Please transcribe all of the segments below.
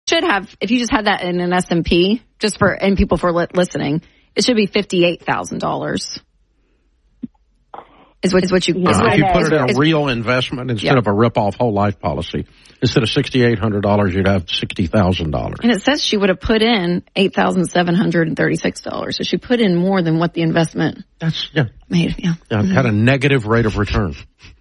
should have, if you just had that in an S&P, and people for listening, it should be $58,000. Is what you. If you put it in a real investment instead of a rip-off whole life policy, instead of $6,800, you'd have $60,000. And it says she would have put in $8,736. So she put in more than what the investment made. Yeah, had a negative rate of return.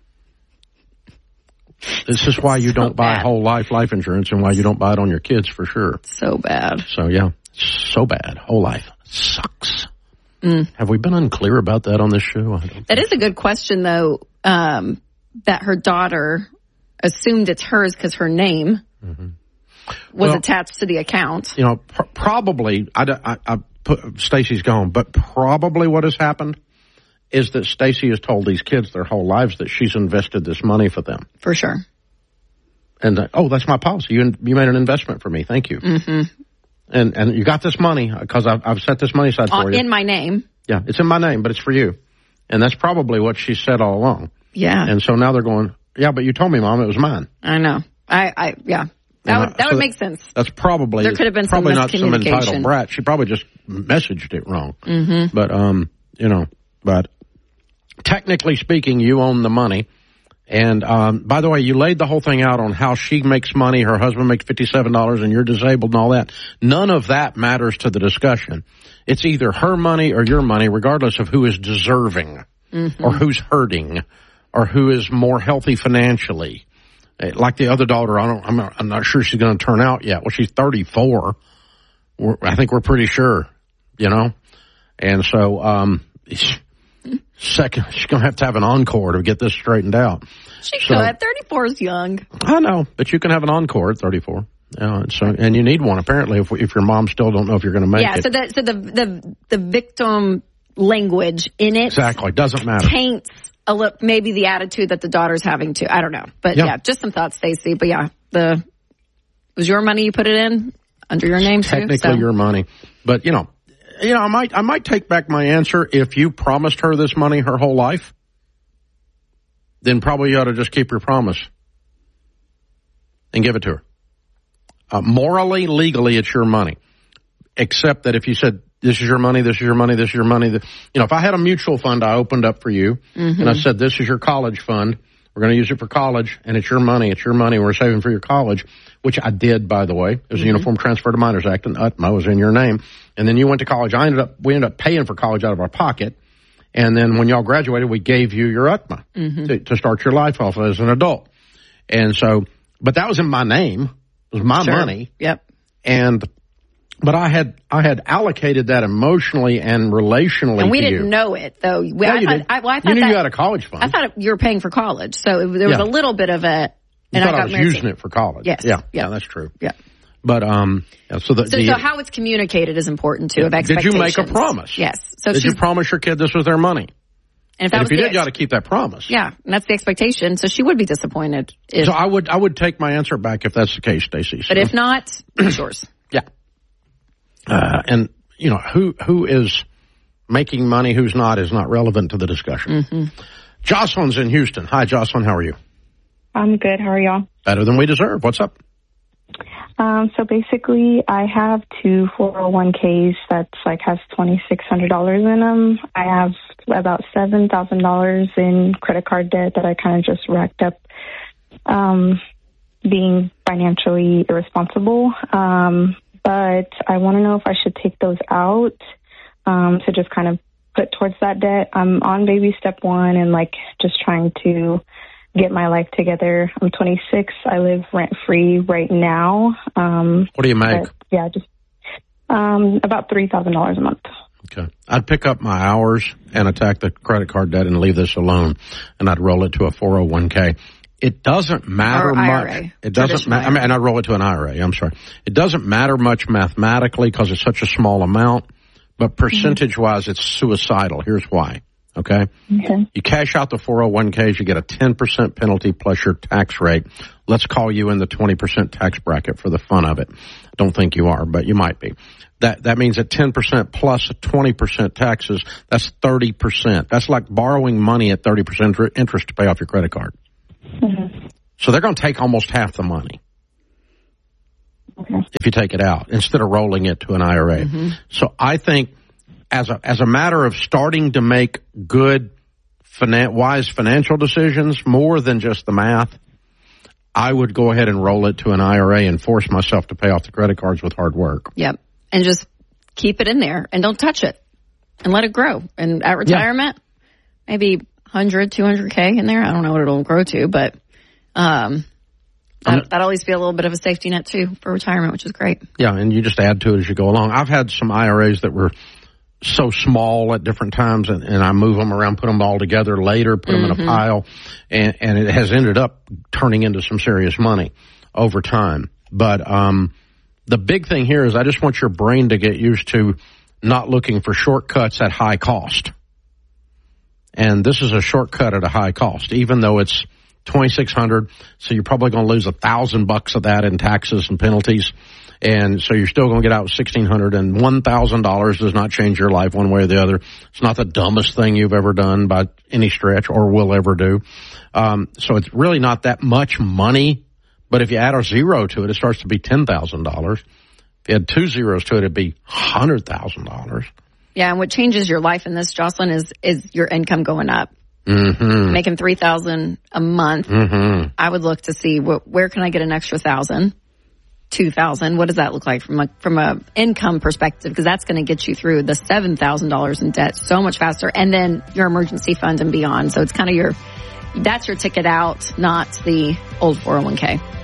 This is why you don't buy whole life insurance and why you don't buy it on your kids for sure. So bad. So so bad. Whole life sucks. Have we been unclear about that on this show? That is a good question, though, that her daughter assumed it's hers because her name was attached to the account. You know, probably, Stacy's gone, but probably what has happened is that Stacy has told these kids their whole lives that she's invested this money for them. For sure. And, that's my policy. You made an investment for me. Thank you. Mm-hmm. And you got this money because I've set this money aside for you. In my name. Yeah, it's in my name, but it's for you. And that's probably what she said all along. Yeah. And so now they're going, yeah, but you told me, Mom, it was mine. I know. That would make sense. That's probably, there could have been probably some not some entitled brat. She probably just messaged it wrong. Mm-hmm. But technically speaking, you own the money. And, by the way, you laid the whole thing out on how she makes money, her husband makes $57 and you're disabled and all that. None of that matters to the discussion. It's either her money or your money, regardless of who is deserving or who's hurting or who is more healthy financially. Like the other daughter, I'm not sure she's going to turn out yet. Well, she's 34. I think we're pretty sure, And so, second, she's going to have an encore to get this straightened out. She could. 34 is young. I know, but you can have an encore at 34. And you need one apparently if your mom still don't know if you're going to make it. Yeah. So the victim language in it exactly doesn't matter. Paints maybe the attitude that the daughter's having too. I don't know, but just some thoughts, Stacey. But it was your money you put it in under your name too. Technically, your money, but I might take back my answer. If you promised her this money her whole life, then probably you ought to just keep your promise and give it to her. Morally, legally, it's your money. Except that if you said, this is your money, this is your money, this is your money. If I had a mutual fund I opened up for you, and I said, this is your college fund, we're going to use it for college, and it's your money, we're saving for your college, which I did, by the way. It was a Uniform Transfer to Minors Act, and UTMA was in your name. And then you went to college. We ended up paying for college out of our pocket. And then when y'all graduated, we gave you your UTMA to start your life off as an adult. And so, but that was in my name. It was my money. Yep. But I had allocated that emotionally and relationally. And we didn't know it though. You knew you had a college fund. I thought you were paying for college, so there was a little bit of it. And I was using it for college. Yes. Yeah, that's true. Yeah. But so how it's communicated is important too. Of expectations. Did you make a promise? Yes. So did you promise your kid this was their money? And if you did, you ought to keep that promise. Yeah, and that's the expectation. So she would be disappointed. So I would take my answer back if that's the case, Stacey. But if not, it's yours. Yeah. And who is making money, who's not, is not relevant to the discussion. Jocelyn's in Houston. Hi, Jocelyn. How are you? I'm good. How are y'all? Better than we deserve. What's up? So basically, I have two 401ks that's has $2,600 in them. I have about $7,000 in credit card debt that I kind of just racked up, being financially irresponsible. But I want to know if I should take those out to just kind of put towards that debt. I'm on baby step one and just trying to get my life together. I'm 26. I live rent-free right now. What do you make? Just about $3,000 a month. Okay. I'd pick up my hours and attack the credit card debt and leave this alone, and I'd roll it to a 401k. It doesn't matter much. It doesn't matter. And I'd roll it to an IRA. I'm sorry. It doesn't matter much mathematically because it's such a small amount, but percentage-wise, it's suicidal. Here's why. Okay? You cash out the 401ks, you get a 10% penalty plus your tax rate. Let's call you in the 20% tax bracket for the fun of it. Don't think you are, but you might be. That means at 10% plus 20% taxes, that's 30%. That's like borrowing money at 30% interest to pay off your credit card. So they're going to take almost half the money. if you take it out instead of rolling it to an IRA. Mm-hmm. So I think as a matter of starting to make good, wise financial decisions, more than just the math, I would go ahead and roll it to an IRA and force myself to pay off the credit cards with hard work. Yep. And just keep it in there and don't touch it and let it grow. And at retirement, maybe 100, 200K in there. I don't know what it'll grow to, but that'll always be a little bit of a safety net too for retirement, which is great. Yeah. And you just add to it as you go along. I've had some IRAs that were so small at different times, and I move them around, put them all together later, put them in a pile, and it has ended up turning into some serious money over time. But the big thing here is I just want your brain to get used to not looking for shortcuts at high cost. And this is a shortcut at a high cost, even though it's $2,600. So you're probably going to lose $1,000 of that in taxes and penalties. And so you're still going to get out with $1,600, and $1,000 does not change your life one way or the other. It's not the dumbest thing you've ever done by any stretch or will ever do. So it's really not that much money. But if you add a zero to it, it starts to be $10,000. If you add 2 zeros to it, it'd be $100,000. Yeah, and what changes your life in this, Jocelyn, is your income going up. Mm-hmm. Making $3,000 a month. Mm-hmm. I would look to see where can I get an extra $1,000. 2,000. What does that look like from a income perspective? Because that's going to get you through the $7,000 in debt so much faster, and then your emergency fund and beyond. So it's kind of that's your ticket out, not the old 401k.